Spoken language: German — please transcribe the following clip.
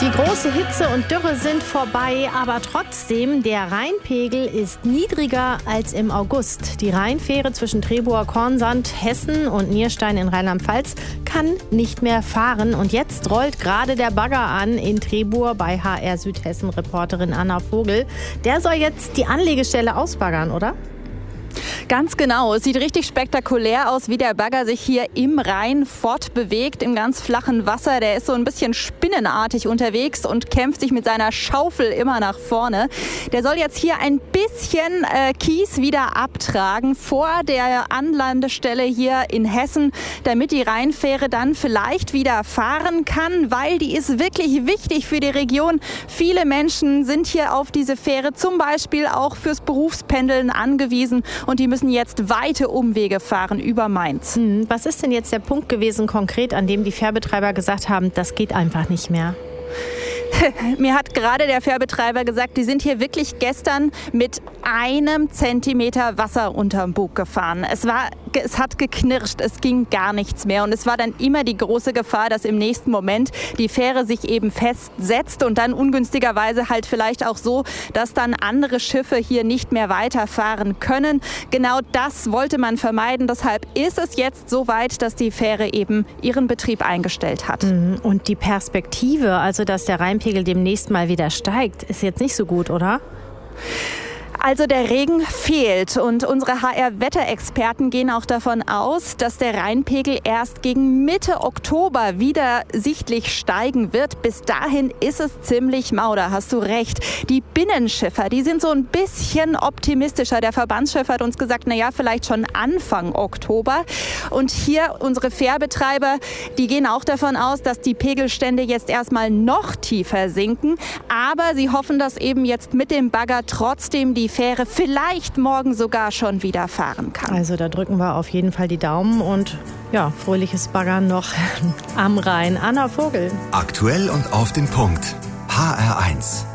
Die große Hitze und Dürre sind vorbei, aber trotzdem, der Rheinpegel ist niedriger als im August. Die Rheinfähre zwischen Trebower-Kornsand, Hessen und Nierstein in Rheinland-Pfalz kann nicht mehr fahren. Und jetzt rollt gerade der Bagger an in Trebower bei HR Südhessen-Reporterin Anna Vogel. Der soll jetzt die Anlegestelle ausbaggern, oder? Ganz genau. Es sieht richtig spektakulär aus, wie der Bagger sich hier im Rhein fortbewegt, im ganz flachen Wasser. Der ist so ein bisschen spinnenartig unterwegs und kämpft sich mit seiner Schaufel immer nach vorne. Der soll jetzt hier ein bisschen Kies wieder abtragen vor der Anlandestelle hier in Hessen, damit die Rheinfähre dann vielleicht wieder fahren kann, weil die ist wirklich wichtig für die Region. Viele Menschen sind hier auf diese Fähre zum Beispiel auch fürs Berufspendeln angewiesen. Und die müssen jetzt weite Umwege fahren über Mainz. Was ist denn jetzt der Punkt gewesen konkret, an dem die Fährbetreiber gesagt haben, das geht einfach nicht mehr? Mir hat gerade der Fährbetreiber gesagt, die sind hier wirklich gestern mit 1 Zentimeter Wasser unterm Bug gefahren. Es hat geknirscht, es ging gar nichts mehr. Und es war dann immer die große Gefahr, dass im nächsten Moment die Fähre sich eben festsetzt und dann ungünstigerweise halt vielleicht auch so, dass dann andere Schiffe hier nicht mehr weiterfahren können. Genau das wollte man vermeiden. Deshalb ist es jetzt so weit, dass die Fähre eben ihren Betrieb eingestellt hat. Und die Perspektive, also dass der Rheinpegel demnächst mal wieder steigt, ist jetzt nicht so gut, oder? Also der Regen fehlt und unsere HR-Wetterexperten gehen auch davon aus, dass der Rheinpegel erst gegen Mitte Oktober wieder sichtlich steigen wird. Bis dahin ist es ziemlich mau, da hast du recht. Die Binnenschiffer, die sind so ein bisschen optimistischer. Der Verbandschef hat uns gesagt, vielleicht schon Anfang Oktober. Und hier unsere Fährbetreiber, die gehen auch davon aus, dass die Pegelstände jetzt erstmal noch tiefer sinken. Aber sie hoffen, dass eben jetzt mit dem Bagger trotzdem die Fähre vielleicht morgen sogar schon wieder fahren kann. Also da drücken wir auf jeden Fall die Daumen und fröhliches Baggern noch am Rhein. Anna Vogel. Aktuell und auf den Punkt. HR1.